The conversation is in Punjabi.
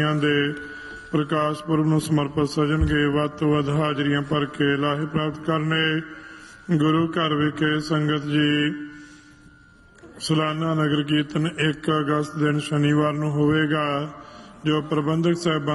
ਦੇ ਪ੍ਰਕਾਸ਼ ਪੁਰਬ ਨੂੰ ਸਮਰਪਿਤ ਸਜਣਗੇ। ਵੱਧ ਤੋਂ ਵੱਧ ਹਾਜ਼ਰੀਆਂ ਭਰ ਕੇ ਲਾਹੇ ਪ੍ਰਾਪਤ ਕਰਨੇ। ਗੁਰੂ ਘਰ ਵਿਖੇ ਸੰਗਤ ਜੀ ਸਾਲਾਨਾ ਨਗਰ ਕੀਰਤਨ 1 ਅਗਸਤ ਦਿਨ ਸ਼ਨੀਵਾਰ ਨੂੰ ਹੋਵੇਗਾ, ਜੋ ਪ੍ਰਬੰਧਕ ਸਾਹਿਬਾਨ